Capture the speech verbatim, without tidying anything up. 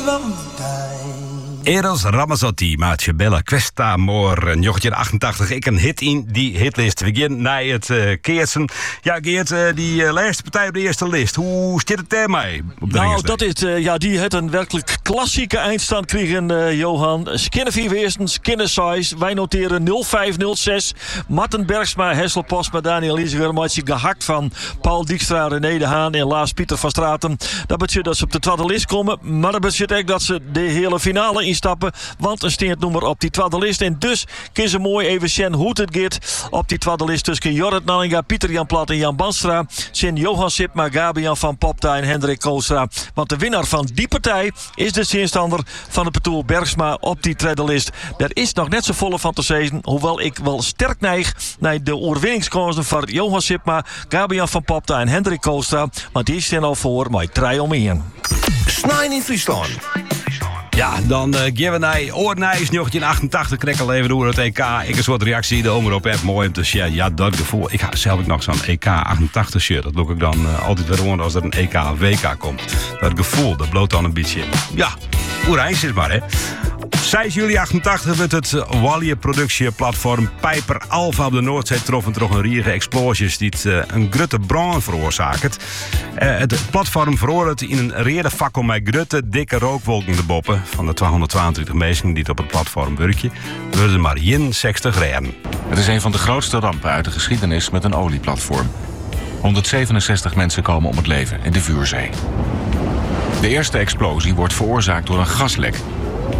Eros Ramazzotti, maatje Bella Questa Moor, negentien achtentachtig. Ik een hit in die hitlist. We beginnen naar het uh, Keertsen. Ja, Geert, uh, die uh, laatste partij op de eerste list. Hoe zit het daarmee? Nou, dat is, uh, ja, die heeft een werkelijk klassieke eindstand kregen, uh, Johan. Skinner vier eersten, Skinner size. Wij noteren nul vijf nul zes. Marten Bergsma, Hessel Postma, Daniel Lieseger. Maar je gehakt van Paul Dijkstra, René de Haan en Lars Pieter van Straten. Dat betekent dat ze op de tweede list komen. Maar dat betekent ook dat ze de hele finale instappen. Want een steentnoemer op die tweede list. En dus kunnen ze mooi even zien hoe het gaat op die tweede list tussen Jorrit Nallinga, Pieter Jan Plat en Jan Banstra. Zijn Johan Sipma, Gabian van Popta en Hendrik Koolstra. Want de winnaar van die partij is de zinstander van de Petoel Bergsma op die tweede list. Er is nog net zo volle van te zeggen. Hoewel ik wel sterk neig naar de overwinningskansen van Johan Sipma, Gabian van Popta en Hendrik Koolstra. Want die staan al voor maar drie om één. Snijn in Friesland. Ja, dan uh, geven we naar Oornijs negentien achtentachtig. Krek al even door het E K. Ik een soort reactie, de omroep app. Mooi om te zien. Ja, dat gevoel. Ik ga zelf ook nog zo'n E K achtentachtig shirt. Dat doe ik dan uh, altijd weer rond als er een E K of W K komt. Dat gevoel, dat bloot dan een beetje. Ja, Oerijns is maar, hè. zes juli achtentachtig werd het Wallier productieplatform Pijper Alpha op de Noordzee troffen toch een rierige explosies die het, uh, een grutte brand veroorzaakt. Uh, het platform veroorzaakte in een rede fakkel met grutte, dikke rookwolken in de boppen. Van de tweehonderdtweeëntwintig mensen die het op het platform werken, werden maar eenenzestig reden. Het is een van de grootste rampen uit de geschiedenis met een olieplatform. honderdzevenenzestig mensen komen om het leven in de Vuurzee. De eerste explosie wordt veroorzaakt door een gaslek